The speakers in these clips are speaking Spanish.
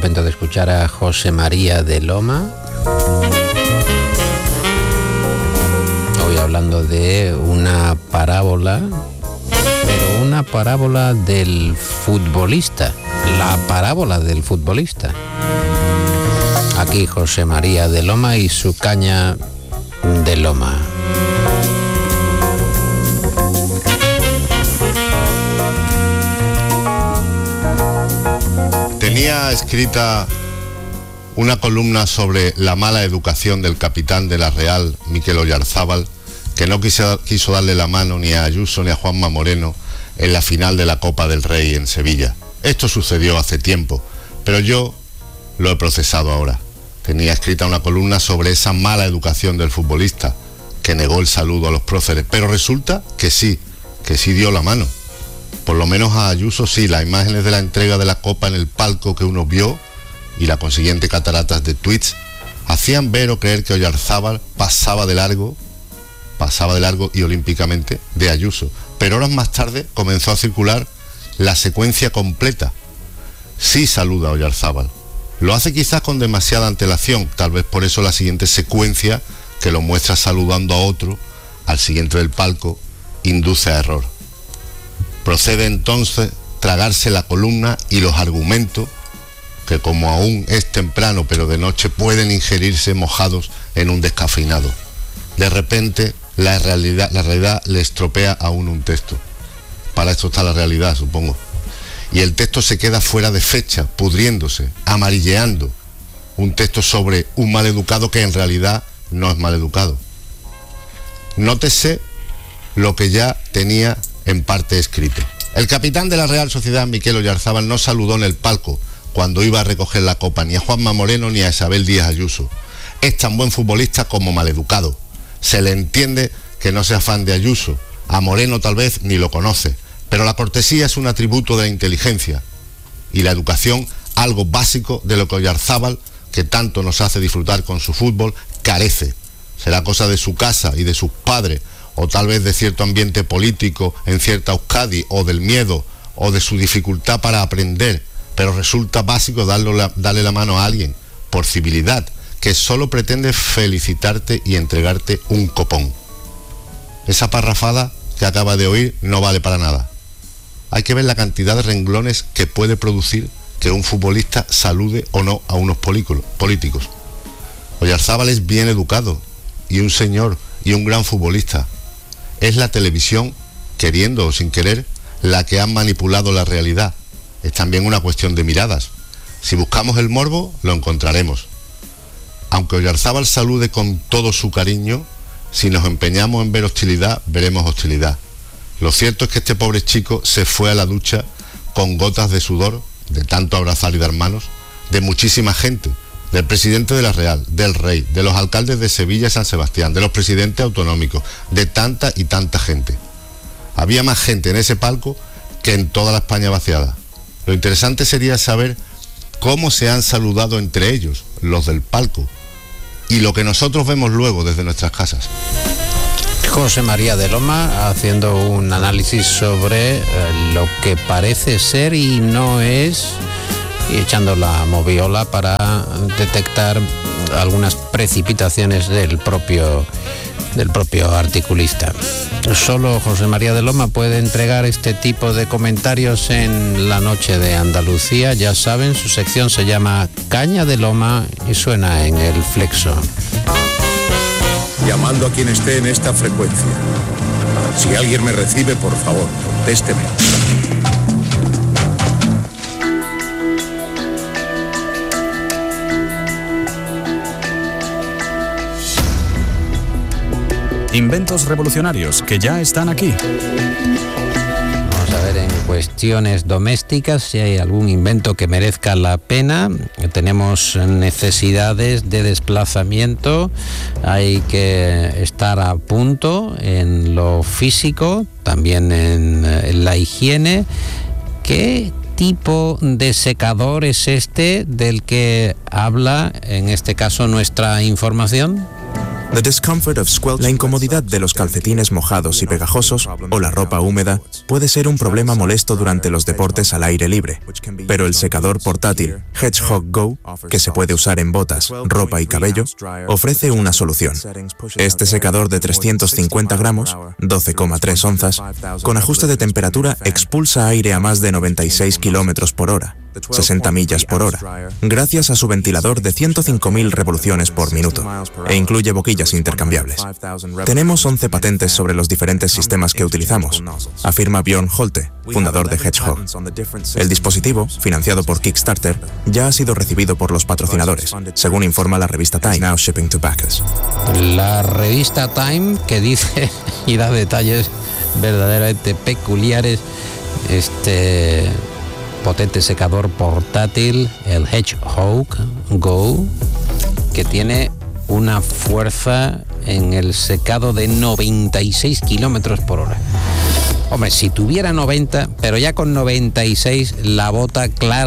momento de escuchar a José María de Loma. Hoy hablando de una parábola, pero una parábola del futbolista, la parábola del futbolista. Aquí José María de Loma y su caña de loma. Tenía escrita una columna sobre la mala educación del capitán de la Real, Mikel Oyarzábal, que no quiso darle la mano ni a Ayuso ni a Juanma Moreno en la final de la Copa del Rey en Sevilla. Esto sucedió hace tiempo, pero yo lo he procesado ahora. Tenía escrita una columna sobre esa mala educación del futbolista, que negó el saludo a los próceres, pero resulta que sí dio la mano. Por lo menos a Ayuso sí. Las imágenes de la entrega de la Copa en el palco que uno vio y la consiguiente cataratas de tweets hacían ver o creer que Oyarzábal pasaba de largo y olímpicamente de Ayuso. Pero horas más tarde comenzó a circular la secuencia completa. Sí saluda a Oyarzábal. Lo hace quizás con demasiada antelación, tal vez por eso la siguiente secuencia, que lo muestra saludando a otro, al siguiente del palco, induce a error. Procede entonces tragarse la columna y los argumentos, que como aún es temprano pero de noche pueden ingerirse mojados en un descafeinado. De repente la realidad le estropea a uno un texto. Para esto está la realidad, supongo. Y el texto se queda fuera de fecha, pudriéndose, amarilleando. Un texto sobre un maleducado que en realidad no es maleducado. Nótese lo que ya tenía en parte escrito. El capitán de la Real Sociedad, Mikel Oyarzábal, no saludó en el palco cuando iba a recoger la copa ni a Juanma Moreno ni a Isabel Díaz Ayuso. Es tan buen futbolista como maleducado. Se le entiende que no sea fan de Ayuso. A Moreno tal vez ni lo conoce. Pero la cortesía es un atributo de la inteligencia y la educación, algo básico de lo que Oyarzábal, que tanto nos hace disfrutar con su fútbol, carece. Será cosa de su casa y de sus padres, o tal vez de cierto ambiente político en cierta Euskadi, o del miedo, o de su dificultad para aprender, pero resulta básico darle la mano a alguien, por civilidad, que solo pretende felicitarte y entregarte un copón. Esa parrafada que acaba de oír no vale para nada. Hay que ver la cantidad de renglones que puede producir que un futbolista salude o no a unos políticos. Oyarzábal es bien educado y un señor y un gran futbolista. Es la televisión, queriendo o sin querer, la que ha manipulado la realidad. Es también una cuestión de miradas. Si buscamos el morbo, lo encontraremos. Aunque Oyarzábal salude con todo su cariño, si nos empeñamos en ver hostilidad, veremos hostilidad. Lo cierto es que este pobre chico se fue a la ducha con gotas de sudor, de tanto abrazar y dar manos, de muchísima gente, del presidente de la Real, del Rey, de los alcaldes de Sevilla y San Sebastián, de los presidentes autonómicos, de tanta y tanta gente. Había más gente en ese palco que en toda la España vaciada. Lo interesante sería saber cómo se han saludado entre ellos, los del palco, y lo que nosotros vemos luego desde nuestras casas. José María de Loma haciendo un análisis sobre lo que parece ser y no es, y echando la moviola para detectar algunas precipitaciones del propio articulista. Solo José María de Loma puede entregar este tipo de comentarios en La Noche de Andalucía. Ya saben, su sección se llama Caña de Loma y suena en el Flexo. Llamando a quien esté en esta frecuencia. Si alguien me recibe, por favor, contésteme. Inventos revolucionarios que ya están aquí. Vamos a ver en cuestiones domésticas si hay algún invento que merezca la pena. Tenemos necesidades de desplazamiento, hay que estar a punto en lo físico, también en la higiene. ¿Qué tipo de secador es este del que habla, en este caso, nuestra información? La incomodidad de los calcetines mojados y pegajosos o la ropa húmeda puede ser un problema molesto durante los deportes al aire libre, pero el secador portátil Hedgehog Go, que se puede usar en botas, ropa y cabello, ofrece una solución. Este secador de 350 gramos, 12,3 onzas, con ajuste de temperatura expulsa aire a más de 96 kilómetros por hora, 60 millas por hora, gracias a su ventilador de 105.000 revoluciones por minuto, e incluye boquillas intercambiables. Tenemos 11 patentes sobre los diferentes sistemas que utilizamos, afirma Bjorn Holte, fundador de Hedgehog. El dispositivo, financiado por Kickstarter, ya ha sido recibido por los patrocinadores, según informa la revista Time. Now shipping to backers. La revista Time, que dice y da detalles verdaderamente peculiares, este potente secador portátil, el Hedgehog Go, que tiene una fuerza en el secado de 96 kilómetros por hora. Hombre, si tuviera 90, pero ya con 96 la bota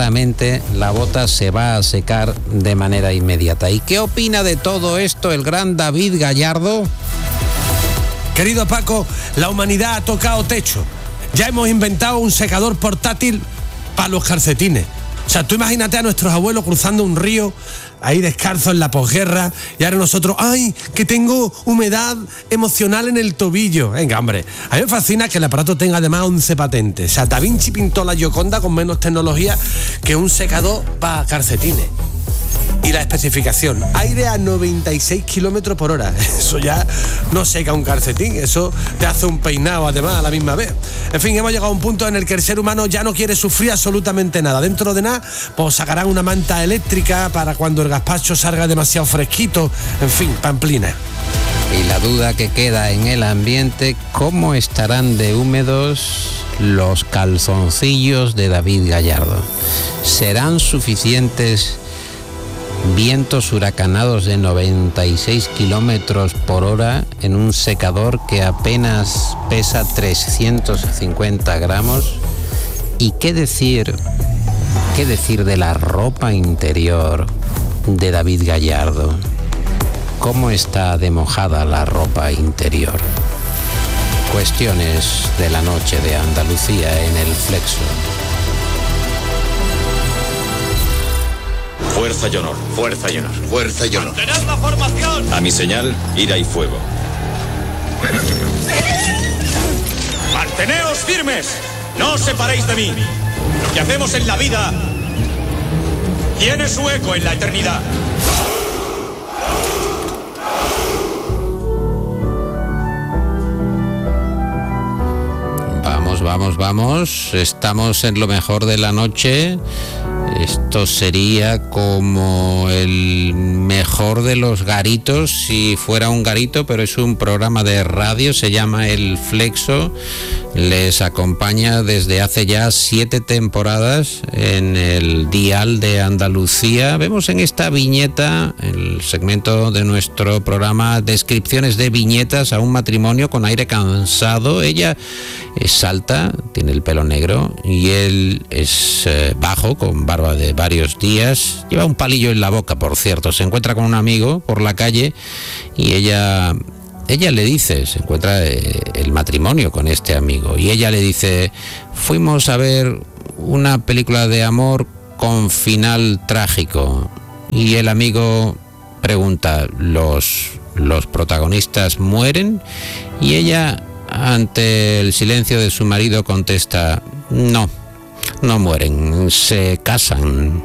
se va a secar de manera inmediata. ¿Y qué opina de todo esto el gran David Gallardo? Querido Paco, la humanidad ha tocado techo. Ya hemos inventado un secador portátil para los calcetines. O sea, tú imagínate a nuestros abuelos cruzando un río ahí descalzos en la posguerra, y ahora nosotros, ¡ay, que tengo humedad emocional en el tobillo! Venga, hombre, a mí me fascina que el aparato tenga además 11 patentes. O sea, Da Vinci pintó la Gioconda con menos tecnología que un secador para calcetines. Y la especificación, aire a 96 kilómetros por hora. Eso ya no seca un calcetín, eso te hace un peinado además a la misma vez. En fin, hemos llegado a un punto en el que el ser humano ya no quiere sufrir absolutamente nada. Dentro de nada, pues sacarán una manta eléctrica para cuando el gazpacho salga demasiado fresquito. En fin, pamplina. Y la duda que queda en el ambiente, ¿cómo estarán de húmedos los calzoncillos de David Gallardo? ¿Serán suficientes vientos huracanados de 96 kilómetros por hora en un secador que apenas pesa 350 gramos? ¿Y qué decir de la ropa interior de David Gallardo? ¿Cómo está de mojada la ropa interior? Cuestiones de la noche de Andalucía en el Flexo. Fuerza y honor, fuerza y honor. Fuerza y honor. ¡Mantened la formación! A mi señal, ira y fuego. ¡Manteneos firmes! ¡No os separéis de mí! Lo que hacemos en la vida tiene su eco en la eternidad. Vamos. Estamos en lo mejor de la noche. Esto sería como el mejor de los garitos, si fuera un garito, pero es un programa de radio, se llama El Flexo. Les acompaña desde hace ya 7 temporadas en el dial de Andalucía. Vemos en esta viñeta, el segmento de nuestro programa, descripciones de viñetas a un matrimonio con aire cansado. Ella es alta, tiene el pelo negro, y él es bajo, con barba de varios días. Lleva un palillo en la boca, por cierto. Se encuentra con un amigo por la calle y ella le dice, se encuentra el matrimonio con este amigo, y ella le dice: fuimos a ver una película de amor con final trágico. Y el amigo pregunta: ¿los protagonistas mueren? Y ella, ante el silencio de su marido, contesta: no mueren, se casan.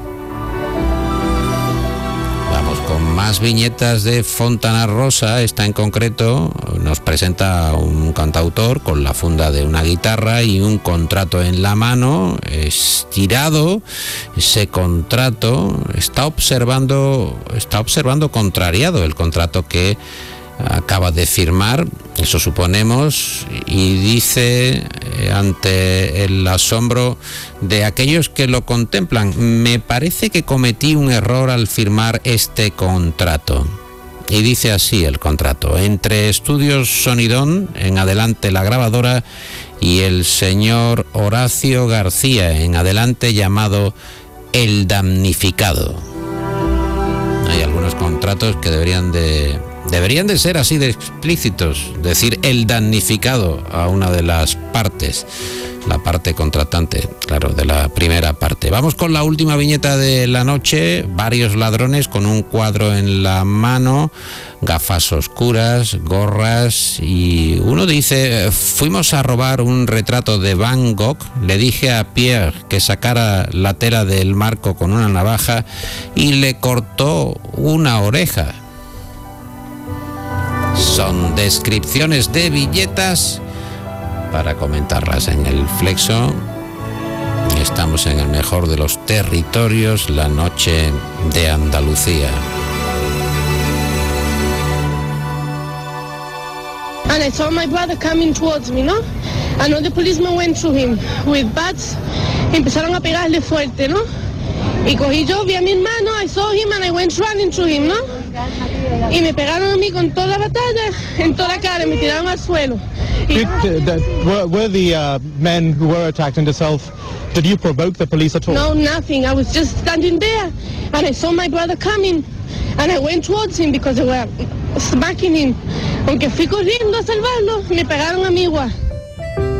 Vamos con más viñetas de Fontana Rosa. Esta en concreto nos presenta un cantautor con la funda de una guitarra y un contrato en la mano, estirado. Ese contrato está observando contrariado el contrato que acaba de firmar, eso suponemos, y dice, ante el asombro de aquellos que lo contemplan: me parece que cometí un error al firmar este contrato. Y dice así el contrato: entre Estudios Sonidón, en adelante la grabadora, y el señor Horacio García, en adelante llamado El Damnificado. Hay algunos contratos que deberían de Deberían de ser así de explícitos, decir el damnificado a una de las partes, la parte contratante, claro, de la primera parte. Vamos con la última viñeta de la noche. Varios ladrones con un cuadro en la mano, gafas oscuras, gorras, y uno dice: fuimos a robar un retrato de Van Gogh, le dije a Pierre que sacara la tela del marco con una navaja y le cortó una oreja. Son descripciones de viñetas para comentarlas en el Flexo. Estamos en el mejor de los territorios, la noche de Andalucía. And I saw my brother coming towards me, ¿no? Another policeman went to him with bats. Empezaron a pegarle fuerte, ¿no? Y cogí yo, vi a mi hermano, I saw him and I went running to him, ¿no? Y me pegaron a mí con toda la batalla, en toda la cara, me tiraron al suelo. Were the men who were attacked in the south, did you provoke the police at all? No, nothing. I was just standing there and I saw my brother coming and I went towards him because they were smacking him. Aunque fui corriendo a salvarlo, me pegaron a mí igual.